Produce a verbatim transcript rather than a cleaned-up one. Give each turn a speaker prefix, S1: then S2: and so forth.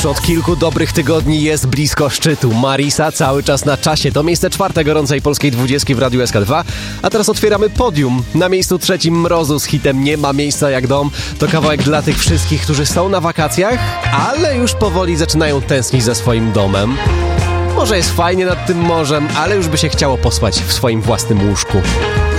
S1: Już od kilku dobrych tygodni jest blisko szczytu. Marisa cały czas na czasie. To miejsce czwarte gorącej polskiej dwudziestki w Radiu S K dwa. A teraz otwieramy podium. Na miejscu trzecim Mrozu z hitem Nie ma miejsca jak dom. To kawałek dla tych wszystkich, którzy są na wakacjach, ale już powoli zaczynają tęsknić za swoim domem. Może jest fajnie nad tym morzem, ale już by się chciało pospać w swoim własnym łóżku.